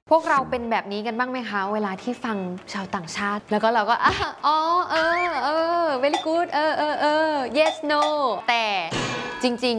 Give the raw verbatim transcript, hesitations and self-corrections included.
พวกเราเป็นแบบนี้กันบ้างไหมคะเวลาที่ฟังชาวต่างชาติแล้วก็เราก็อ๋อเออเออ very good เออเออเออ yes no แต่จริง